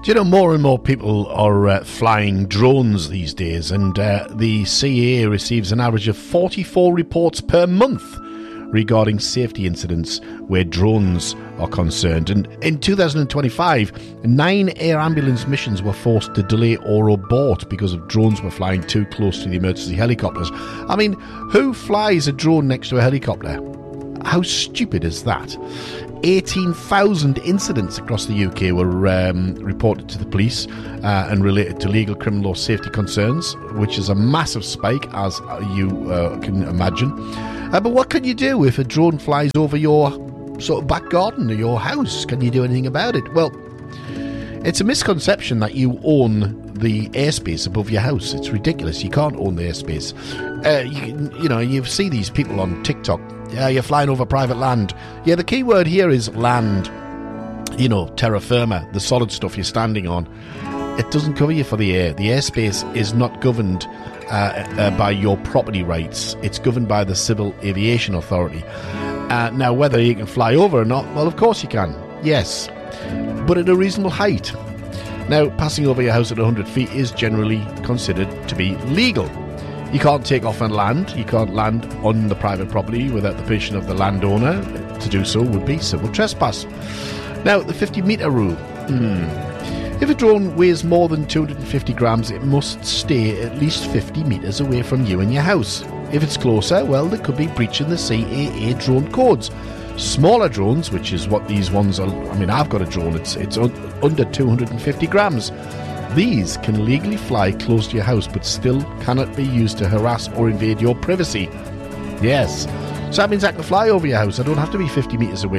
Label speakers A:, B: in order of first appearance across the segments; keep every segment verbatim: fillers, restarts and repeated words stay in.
A: Do you know, more and more people are uh, flying drones these days, and uh, the C A A receives an average of forty-four reports per month regarding safety incidents where drones are concerned. And in two thousand twenty-five, nine air ambulance missions were forced to delay or abort because of drones were flying too close to the emergency helicopters. I mean, who flies a drone next to a helicopter? How stupid is that? eighteen thousand incidents across the U K were um, reported to the police uh, and related to legal, criminal or safety concerns, which is a massive spike, as you uh, can imagine. Uh, but what can you do if a drone flies over your sort of back garden or your house? Can you do anything about it? Well, it's a misconception that you own the airspace above your house. It's ridiculous. You can't own the airspace. Uh, you, you know, you see these people on TikTok. Yeah, you're flying over private land. Yeah, the key word here is land. You know, terra firma, the solid stuff you're standing on. It doesn't cover you for the air. The airspace is not governed uh, uh, by your property rights. It's governed by the Civil Aviation Authority. Uh, now, whether you can fly over or not, well, of course you can. Yes, but at a reasonable height. Now, passing over your house at one hundred feet is generally considered to be legal. You can't take off on land. You can't land on the private property without the permission of the landowner. To do so would be civil trespass. Now, the fifty metre rule. Hmm. If a drone weighs more than two hundred fifty grams, it must stay at least fifty metres away from you and your house. If it's closer, well, there could be breaching the C A A drone codes. Smaller drones, which is what these ones are, I mean, I've got a drone, it's, it's un- under two hundred fifty grams. These can legally fly close to your house, but still cannot be used to harass or invade your privacy. Yes. So that means I can fly over your house. I don't have to be fifty metres away.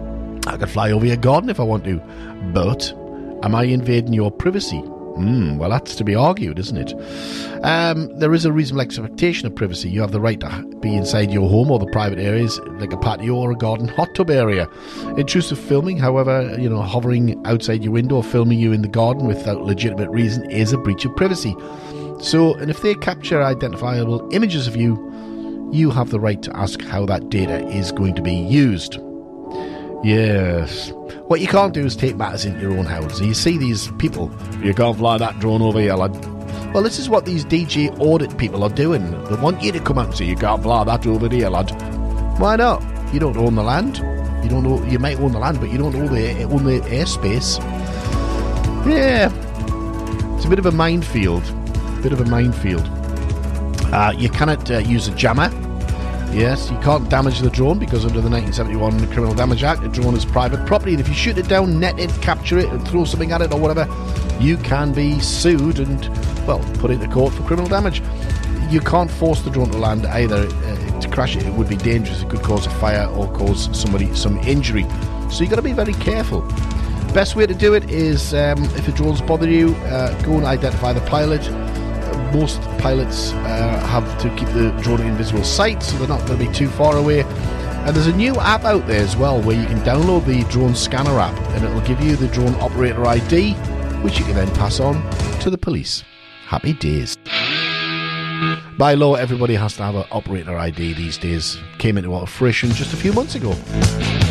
A: I can fly over your garden if I want to. But am I invading your privacy? Hmm, well, that's to be argued, isn't it? Um, there is a reasonable expectation of privacy. You have the right to be inside your home or the private areas, like a patio or a garden hot tub area. Intrusive filming, however, you know, hovering outside your window or filming you in the garden without legitimate reason is a breach of privacy. So, and if they capture identifiable images of you, you have the right to ask how that data is going to be used. Yes. What you can't do is take matters into your own hands. You see these people, you can't fly that drone over here, lad. Well, this is what these D J audit people are doing. They want you to come out and say, you can't fly that over here, lad. Why not? You don't own the land. You don't know. You might own the land, but you don't own the, own the airspace. Yeah. It's a bit of a minefield. Bit of a minefield. Uh, you cannot uh, use a jammer. Yes, you can't damage the drone because under the nineteen seventy-one Criminal Damage Act, a drone is private property, and if you shoot it down, net it, capture it, and throw something at it or whatever, you can be sued and, well, put into court for criminal damage. You can't force the drone to land either. Uh, to crash it, it would be dangerous. It could cause a fire or cause somebody some injury. So you've got to be very careful. Best way to do it is, um, if a drone's bother you, uh, go and identify the pilot. Most pilots uh, have to keep the drone in visual sight, so they're not going to be too far away. And there's a new app out there as well where you can download the drone scanner app, and it'll give you the drone operator I D, which you can then pass on to the police. Happy days. By law, everybody has to have an operator I D these days. Came into fruition just a few months ago.